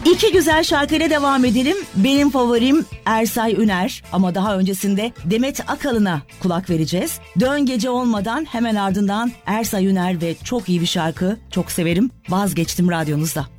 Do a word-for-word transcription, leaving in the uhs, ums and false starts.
İki güzel şarkıyla devam edelim. Benim favorim Ersay Üner ama daha öncesinde Demet Akalın'a kulak vereceğiz. Dön Gece Olmadan hemen ardından Ersay Üner ve çok iyi bir şarkı, çok severim. Vazgeçtim radyonuzda.